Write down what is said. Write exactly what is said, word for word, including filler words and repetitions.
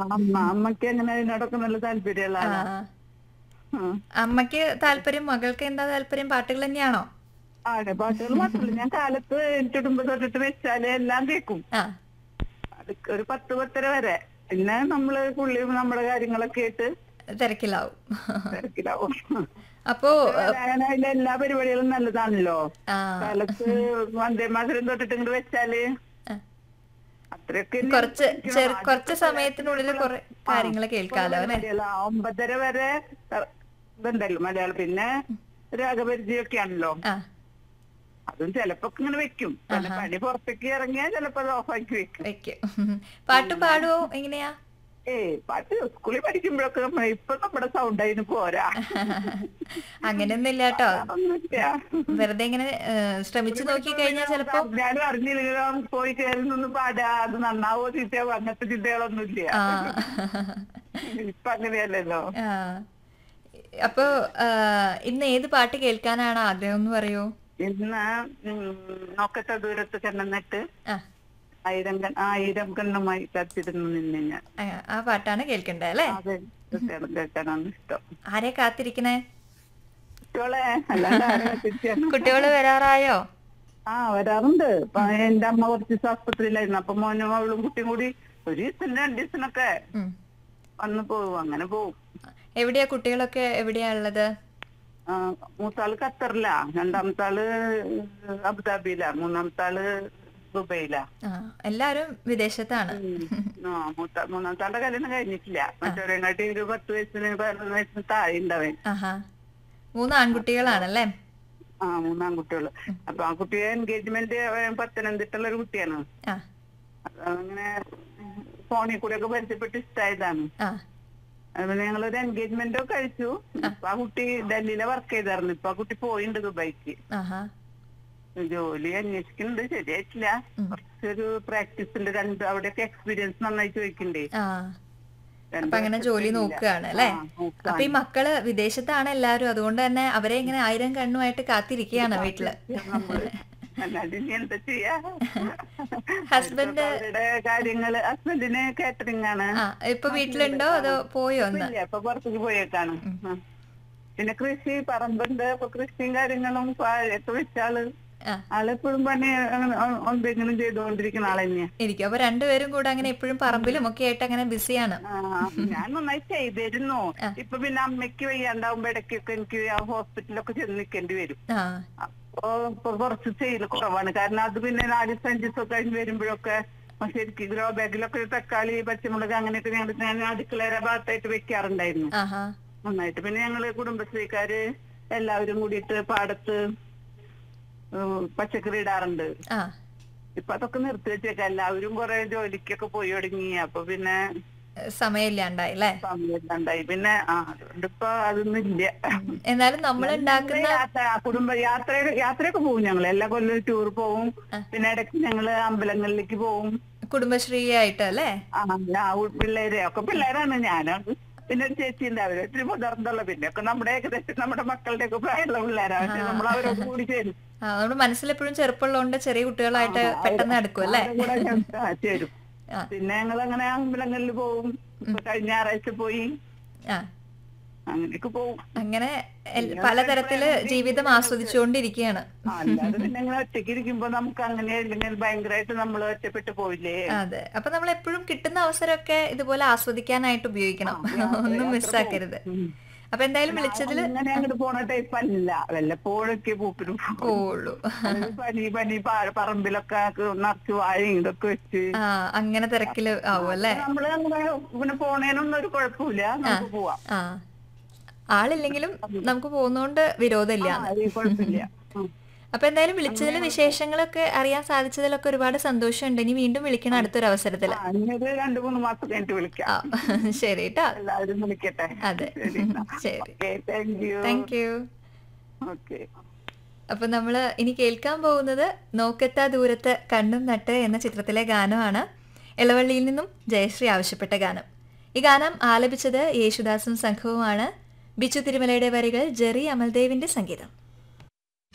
അമ്മ അമ്മക്ക് എങ്ങനെ അതിനോടൊക്കെ നല്ല താല്പര്യമുള്ള ആ ആളാ. ഉം. അമ്മയ്ക്ക് താല്പര്യം, മകൾക്ക് എന്താ താല്പര്യം? പാട്ടുകൾ തന്നെയാണോ? ആണ് പാട്ടുകൾ മാത്രമല്ല, ഞാൻ കാലത്ത് എനിക്കിടുമ്പോ തൊട്ടിട്ട് വെച്ചാല് എല്ലാം കേൾക്കും. ആ അത് ഒരു പത്ത് പത്തര വരെ. പിന്നെ നമ്മള് പുള്ളി നമ്മുടെ കാര്യങ്ങളൊക്കെ കേട്ട് തിരക്കിലാവും. തിരക്കിലാവും. അപ്പോ പത്തര വരെ അങ്ങനെ അതിലെ എല്ലാ പരിപാടികളും നല്ലതാണല്ലോ. ആ കാലത്ത് വന്ദേ മാതരം തൊട്ടിട്ട് ഇങ്ങോട്ട് വെച്ചാല് ആ, അത്രയൊക്കെ കുറച്ച് ചെറു കുറച്ച് സമയത്തിനുള്ളിൽ കുറെ കാര്യങ്ങൾ കേൾക്കാലോ അല്ലെ? ഒമ്പതര വരെ ഇതുണ്ടല്ലോ മലയാളം. പിന്നെ രാഗപരിചയൊക്കെയാണല്ലോ. ആ അതും ചിലപ്പോ ഇങ്ങനെ വെക്കും. പിന്നെ പണി പുറത്തേക്ക് ഇറങ്ങിയാൽ ചിലപ്പോ അത് ഓഫാക്കി വെക്കും. വെക്കും. പാട്ട് പാടുവോ? എങ്ങനെയാ? ഏയ് പാട്ട് സ്കൂളിൽ പഠിക്കുമ്പോഴൊക്കെ നമ്മ ഇപ്പൊ നമ്മുടെ സൗണ്ട് അതിന് പോരാ. അങ്ങനെയൊന്നും ഇല്ല കേട്ടോ. ഒന്നുമില്ല. വെറുതെ ഇങ്ങനെ ശ്രമിച്ചു നോക്കി കഴിഞ്ഞാൽ ചിലപ്പോ. ഞാനും അറിഞ്ഞില്ല പോയി കയറി നിന്ന് പാടാ അത് നന്നാവോ ചീത്തയാവോ അങ്ങനത്തെ ചിന്തകളൊന്നും ഇല്ല. ആ ഇപ്പൊ അങ്ങനെയല്ലല്ലോ. ആ. അപ്പൊ ആ, ഇന്ന് ഏത് പാട്ട് കേൾക്കാനാണ് ആഗ്രഹം എന്ന് പറയൂ? ഇന്ന് നോക്കത്തെ ദൂരത്ത് കണ്ണെന്നിട്ട് ആ ആയിരം കൺ ആയിരം കണ്ണുമായി കാത്തിരുന്നു നിന്നെ ഞാൻ. ആ, ആ പാട്ടാണ് കേൾക്കണ്ടേ അല്ലേ? അതെ തീർച്ചയായിട്ടും കേൾക്കാനാണ് ഇഷ്ടം. ആരെ കാത്തിരിക്കണേ? കുട്ടികളെ അല്ലാണ്ട് ആരെ കാത്തിരിക്കാണ്. കുട്ടികള് വരാറായോ? ആ വരാറുണ്ട്. ഇപ്പൊ എന്റെ അമ്മ കുറച്ച് ദിവസം ആസ്പത്രിയിലായിരുന്നു. അപ്പൊ മോനും അവളും കുട്ടിയും കൂടി ഒരു ദിവസം രണ്ട് ദിവസത്തിനൊക്കെ ഉം. വന്ന് പോവും. അങ്ങനെ പോവും. എവിടെയാ കുട്ടികളൊക്കെ എവിടെയാ ഉള്ളത്? ആ, മൂത്താള് ഖത്തറിലാ, രണ്ടാമത്തെ ആള് അബുദാബിയിലാ, മൂന്നാമത്തെ ആള് ദുബൈയിലാ. ആ എല്ലാരും വിദേശത്താണ്. ആ മൂത്ത മൂന്നാമത്തെ ആളുടെ കല്യാണം കഴിഞ്ഞിട്ടില്ല. മറ്റവരെങ്ങാട്ടി ഒരു പത്ത് വയസ്സിന് പതിനൊന്ന് വയസ്സിന് താഴെ ഉണ്ടാവേ. ആഹാ, മൂന്ന് ആൺകുട്ടികളാണല്ലേ? ആ മൂന്നാൺകുട്ടികള്. അപ്പൊ ആ കുട്ടിയെ എൻഗേജ്മെന്റ് പത്തനംതിട്ടുള്ള ഒരു കുട്ടിയാണ്. ആ അങ്ങനെ ഫോണിൽ കൂടെ ഒക്കെ പരിചയപ്പെട്ട് ഇഷ്ടമായതാണ്. ആ അതുപോലെ ഞങ്ങളൊരു എൻഗേജ്മെന്റ് ഒക്കെ കഴിച്ചു. ഇപ്പൊ ആ കുട്ടി ഡൽഹിയിലെ വർക്ക് ചെയ്തായിരുന്നു. ഇപ്പൊ ആ കുട്ടി പോയിണ്ട് ദുബായിക്ക്. ആഹാ. ജോലി അന്വേഷിക്കുന്നുണ്ട്, ശരിയായിട്ടില്ല. കുറച്ചൊരു പ്രാക്ടീസ് ഉണ്ട്. രണ്ട് അവിടെയൊക്കെ എക്സ്പീരിയൻസ് നന്നായി ചോദിക്കണ്ടേ. ആ അപ്പൊ അങ്ങനെ ജോലി നോക്കുകയാണ് അല്ലെ? അപ്പൊ ഈ മക്കള് വിദേശത്താണ് എല്ലാരും, അതുകൊണ്ട് തന്നെ അവരെ ഇങ്ങനെ ആയിരം കണ്ണുമായിട്ട് കാത്തിരിക്കുകയാണ് വീട്ടില്. എന്താ ചെയ്യാ? ഹസ്ബൻഡ് അവരുടെ കാര്യങ്ങള്. ഹസ്ബൻഡിന് കാറ്ററിംഗ് ആണ്. ആ ഇപ്പൊ വീട്ടിലുണ്ടോ അതോ പോയോ? ഒന്ന് ഇല്ല, ഇപ്പൊ പുറത്തേക്ക് പോയേക്കാണ്. പിന്നെ കൃഷി പറമ്പുണ്ട്. ഇപ്പൊ കൃഷിയും കാര്യങ്ങളും ഒക്കെ വെച്ചാള് ആ ആളെപ്പോഴും പണി എന്തെങ്കിലും ചെയ്തുകൊണ്ടിരിക്കുന്ന ആള് തന്നെയാ. ഇരിക്കും. അപ്പൊ രണ്ടുപേരും കൂടെ അങ്ങനെ എപ്പോഴും പറമ്പിലും ഒക്കെ ആയിട്ട് അങ്ങനെ ബിസിയാണ്. ഞാൻ നന്നായി ചെയ്തിരുന്നു. ഇപ്പൊ പിന്നെ അമ്മയ്ക്ക് വയ്യാണ്ടാവുമ്പോ ഇടയ്ക്കൊക്കെ എനിക്ക് ആ ഹോസ്പിറ്റലൊക്കെ ചെന്ന് നിൽക്കേണ്ടി വരും. ആ അപ്പൊ ഇപ്പൊ കുറച്ച് ചെയ്യൽ കുറവാണ്. കാരണം അത് പിന്നെ നാല് ദിവസം അഞ്ച് ദിവസം കഴിഞ്ഞ് വരുമ്പോഴൊക്കെ ശരിക്കും ഗ്രോ ബാഗിലൊക്കെ തക്കാളി പച്ചമുളക് അങ്ങനെയൊക്കെ ഞങ്ങൾ ഞാൻ അടുക്കളയുടെ ഭാഗത്തായിട്ട് വെക്കാറുണ്ടായിരുന്നു ആഹാ. നന്നായിട്ട്. പിന്നെ ഞങ്ങള് കുടുംബശ്രീക്കാര് എല്ലാവരും കൂടിയിട്ട് പാടത്ത് പച്ചക്കറി ഇടാറുണ്ട്. ആ ഇപ്പൊ അതൊക്കെ നിർത്തി വെച്ചേക്ക. എല്ലാവരും കുറെ ജോലിക്കൊക്കെ പോയി തുടങ്ങി. അപ്പൊ പിന്നെ സമയമില്ലാണ്ടായി അല്ലേ? സമയമുണ്ടായി. പിന്നെ ആ അതുകൊണ്ട് ഇപ്പൊ അതൊന്നും ഇല്ല. എന്നാലും നമ്മൾ ഉണ്ടാക്കുന്ന യാത്ര കുടുംബ യാത്ര യാത്രയൊക്കെ പോകും. ഞങ്ങൾ എല്ലാ കൊല്ലം ടൂർ പോവും. പിന്നെ ഇടയ്ക്ക് ഞങ്ങള് അമ്പലങ്ങളിലേക്ക് പോവും. കുടുംബശ്രീ ആയിട്ട് അല്ലേ? ആ പിള്ളേരെ ഒക്കെ പിള്ളേരാണ്. ഞാനാണ് പിന്നെ ഒരു ചേച്ചി ഉണ്ട്. അവര് ഒത്തിരി മുതിർന്നുള്ള. പിന്നെ ഒക്കെ നമ്മുടെ ഏകദേശം നമ്മുടെ മക്കളുടെ ഒക്കെ പ്രായമുള്ള പിള്ളേരാണ്. പക്ഷെ നമ്മൾ അവരോട് കൂടി ചേരും. ആ നമ്മുടെ മനസ്സിലെപ്പോഴും ചെറുപ്പമുള്ളതുകൊണ്ട് ചെറിയ കുട്ടികളായിട്ട് പെട്ടെന്ന് എടുക്കും അല്ലേ? ചേരും. പിന്നെ ഞങ്ങൾ അങ്ങനെ അമ്പലങ്ങളിൽ പോവും. ഇപ്പൊ കഴിഞ്ഞ ഞായറാഴ്ച പോയി. ആ അങ്ങനെയൊക്കെ പോവും. അങ്ങനെ പലതരത്തില് ജീവിതം ആസ്വദിച്ചുകൊണ്ടിരിക്കുകയാണ്. അല്ലാതെ പിന്നെ ഇങ്ങനെ ഒറ്റയ്ക്ക് ഇരിക്കുമ്പോ നമുക്ക് അങ്ങനെ അല്ലെങ്കിൽ ഭയങ്കരമായിട്ട് നമ്മൾ ഒറ്റപ്പെട്ട് പോയില്ലേ. അതെ. അപ്പൊ നമ്മൾ എപ്പോഴും കിട്ടുന്ന അവസരമൊക്കെ ഇതുപോലെ ആസ്വദിക്കാനായിട്ട് ഉപയോഗിക്കണം. ഒന്നും മിസ്സാക്കരുത്. അപ്പൊ എന്തായാലും വിളിച്ചതില് അങ്ങനെ അങ്ങോട്ട് പോണ ടൈപ്പ് അല്ല. വല്ലപ്പോഴൊക്കെ പൂപ്പിനും പോവുള്ളൂ. പനി പനി പറമ്പിലൊക്കെ നിറച്ച് വാഴയും ഇതൊക്കെ വെച്ച് ആ അങ്ങനെ തിരക്കില് ആവും അല്ലേ? നമ്മള് അങ്ങനെ പിന്നെ പോണേനൊന്നും ഒരു കുഴപ്പമില്ല. നമുക്ക് പോവാം. ആ ആളില്ലെങ്കിലും നമുക്ക് പോകുന്നോണ്ട് വിരോധമില്ല. കുഴപ്പമില്ല. അപ്പൊ എന്തായാലും വിളിച്ചതില് വിശേഷങ്ങളൊക്കെ അറിയാൻ സാധിച്ചതിലൊക്കെ ഒരുപാട് സന്തോഷമുണ്ട്. ഇനി വീണ്ടും വിളിക്കണം അടുത്തൊരു അവസരത്തില്. രണ്ടു മൂന്ന് മാസം കഴിഞ്ഞിട്ട് വിളിക്കാം. ശരി കേട്ടോ. എല്ലാവരും വിളിക്കട്ടെ. അതെ ശരി. Thank you. അപ്പൊ നമ്മള് ഇനി കേൾക്കാൻ പോകുന്നത് നോക്കെത്താ ദൂരത്ത് കണ്ണും നട്ട് എന്ന ചിത്രത്തിലെ ഗാനമാണ്. എളവള്ളിയിൽ നിന്നും ജയശ്രീ ആവശ്യപ്പെട്ട ഗാനം. ഈ ഗാനം ആലപിച്ചത് യേശുദാസും സംഘവുമാണ്. ബിച്ചു തിരുമലയുടെ വരികൾ ജെറി അമൽദേവിന്റെ സംഗീതം.